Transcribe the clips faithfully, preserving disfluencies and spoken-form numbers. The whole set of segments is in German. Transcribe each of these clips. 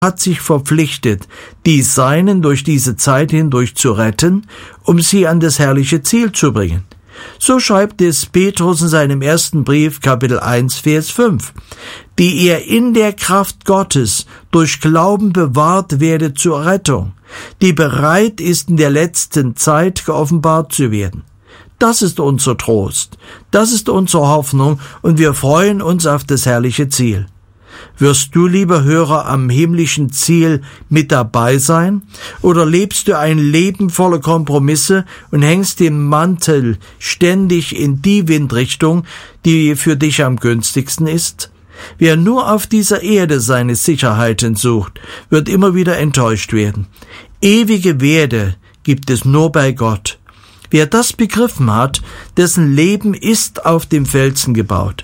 hat sich verpflichtet, die Seinen durch diese Zeit hindurch zu retten, um sie an das herrliche Ziel zu bringen. So schreibt es Petrus in seinem ersten Brief, Kapitel eins, Vers fünf, die ihr in der Kraft Gottes durch Glauben bewahrt werdet zur Rettung, die bereit ist, in der letzten Zeit geoffenbart zu werden. Das ist unser Trost, das ist unsere Hoffnung, und wir freuen uns auf das herrliche Ziel. Wirst du, lieber Hörer, am himmlischen Ziel mit dabei sein? Oder lebst du ein Leben voller Kompromisse und hängst den Mantel ständig in die Windrichtung, die für dich am günstigsten ist? Wer nur auf dieser Erde seine Sicherheiten sucht, wird immer wieder enttäuscht werden. Ewige Werte gibt es nur bei Gott. Wer das begriffen hat, dessen Leben ist auf dem Felsen gebaut.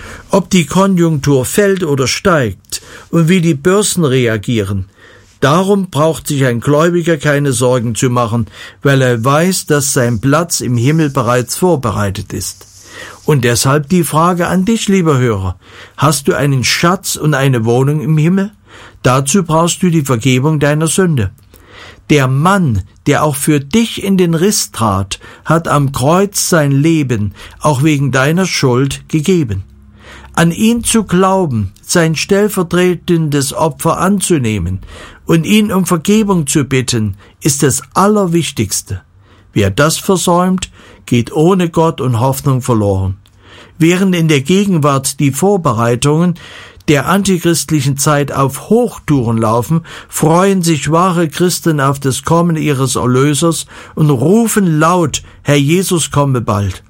Ob die Konjunktur fällt oder steigt und wie die Börsen reagieren, darum braucht sich ein Gläubiger keine Sorgen zu machen, weil er weiß, dass sein Platz im Himmel bereits vorbereitet ist. Und deshalb die Frage an dich, lieber Hörer: Hast du einen Schatz und eine Wohnung im Himmel? Dazu brauchst du die Vergebung deiner Sünde. Der Mann, der auch für dich in den Riss trat, hat am Kreuz sein Leben, auch wegen deiner Schuld, gegeben. An ihn zu glauben, sein stellvertretendes Opfer anzunehmen und ihn um Vergebung zu bitten, ist das Allerwichtigste. Wer das versäumt, geht ohne Gott und Hoffnung verloren. Während in der Gegenwart die Vorbereitungen der antichristlichen Zeit auf Hochtouren laufen, freuen sich wahre Christen auf das Kommen ihres Erlösers und rufen laut: Herr Jesus, komme bald.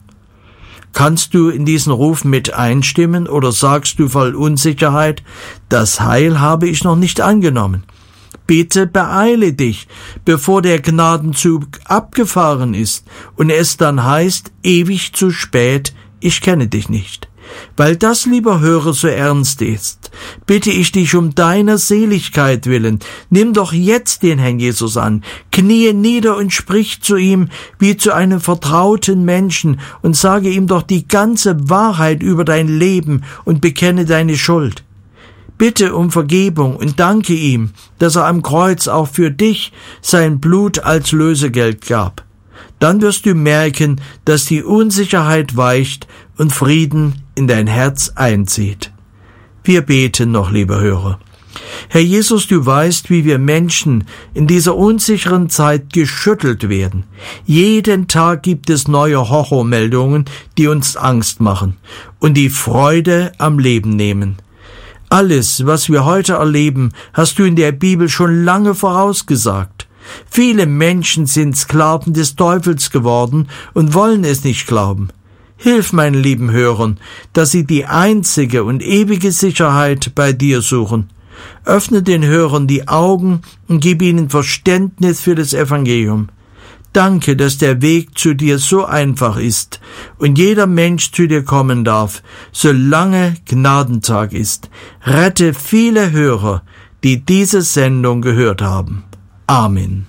Kannst du in diesen Ruf mit einstimmen oder sagst du voll Unsicherheit: Das Heil habe ich noch nicht angenommen? Bitte beeile dich, bevor der Gnadenzug abgefahren ist und es dann heißt: ewig zu spät, ich kenne dich nicht. Weil das, lieber Hörer, so ernst ist, bitte ich dich um deiner Seligkeit willen, nimm doch jetzt den Herrn Jesus an, kniee nieder und sprich zu ihm wie zu einem vertrauten Menschen und sage ihm doch die ganze Wahrheit über dein Leben und bekenne deine Schuld. Bitte um Vergebung und danke ihm, dass er am Kreuz auch für dich sein Blut als Lösegeld gab. Dann wirst du merken, dass die Unsicherheit weicht und Frieden in dein Herz einzieht. Wir beten noch, lieber Hörer. Herr Jesus, du weißt, wie wir Menschen in dieser unsicheren Zeit geschüttelt werden. Jeden Tag gibt es neue Horrormeldungen, die uns Angst machen und die Freude am Leben nehmen. Alles, was wir heute erleben, hast du in der Bibel schon lange vorausgesagt. Viele Menschen sind Sklaven des Teufels geworden und wollen es nicht glauben. Hilf meinen lieben Hörern, dass sie die einzige und ewige Sicherheit bei dir suchen. Öffne den Hörern die Augen und gib ihnen Verständnis für das Evangelium. Danke, dass der Weg zu dir so einfach ist und jeder Mensch zu dir kommen darf, solange Gnadentag ist. Rette viele Hörer, die diese Sendung gehört haben. Amen.